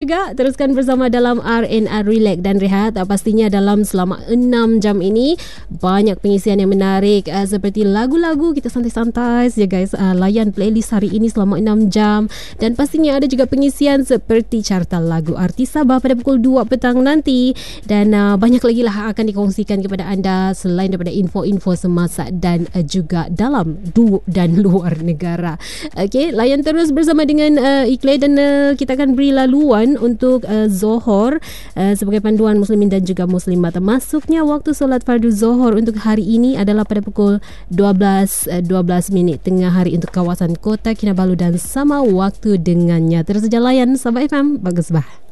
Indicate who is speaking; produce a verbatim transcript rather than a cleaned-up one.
Speaker 1: juga. Teruskan bersama dalam R and R Relax dan Rehat. Pastinya dalam selama enam jam ini banyak pengisian yang menarik, uh, seperti lagu-lagu kita santai-santai saja guys. Uh, layan playlist hari ini selama enam jam. Dan pastinya ada juga pengisian seperti carta lagu Artis Sabah pada pukul dua petang nanti. Dan uh, banyak lagi lah akan dikongsikan kepada anda selain daripada info-info semasa dan uh, juga dalam du dan luar negara. Okey, layan terus bersama dengan uh, iklan dan uh, kita akan beri laluan untuk uh, Zohor uh, sebagai panduan muslimin dan juga muslimat. Masuknya waktu solat fardu Zohor untuk hari ini adalah pada pukul dua belas dua belas minit tengah hari untuk kawasan Kota Kinabalu dan sama waktu dengannya. Terus saja layan Sabah F M. Bagus bah.